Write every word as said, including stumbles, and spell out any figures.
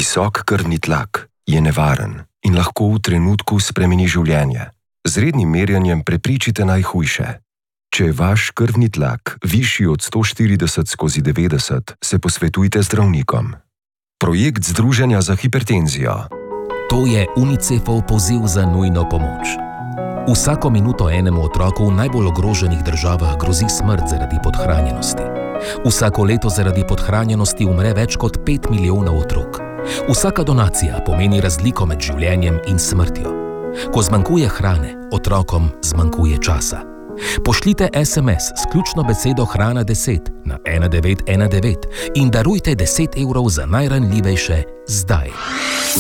Visok krvni tlak je nevaren in lahko v trenutku spremeni življenje. Z rednim merjenjem preprečite najhujše. Če je vaš krvni tlak višji od sto štirideset skozi devetdeset, se posvetujte z zdravnikom. Projekt Združenja za hipertenzijo. To je UNICEF-ov poziv za nujno pomoč. Vsako minuto enemu otroku v najbolj ogroženih državah grozi smrt zaradi podhranjenosti. Vsako leto zaradi podhranjenosti umre več kot pet milijonov otrok. Vsaka donacija pomeni razliko med življenjem in smrtjo. Ko zmanjkuje hrane, otrokom zmanjkuje časa. Pošljite es em es s ključno besedo hrana deset na ena devet ena devet in darujte deset evrov za najranljivejše zdaj.